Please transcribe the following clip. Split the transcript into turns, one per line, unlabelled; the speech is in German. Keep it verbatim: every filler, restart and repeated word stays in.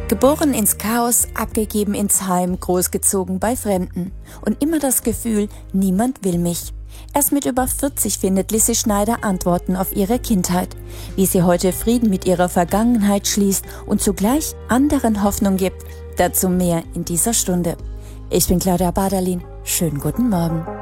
Geboren ins Chaos, abgegeben ins Heim, großgezogen bei Fremden. Und immer das Gefühl, niemand will mich. Erst mit über vierzig findet Lissy Schneider Antworten auf ihre Kindheit. Wie sie heute Frieden mit ihrer Vergangenheit schließt und zugleich anderen Hoffnung gibt. Dazu mehr in dieser Stunde. Ich bin Claudia Baderlin. Schönen guten Morgen.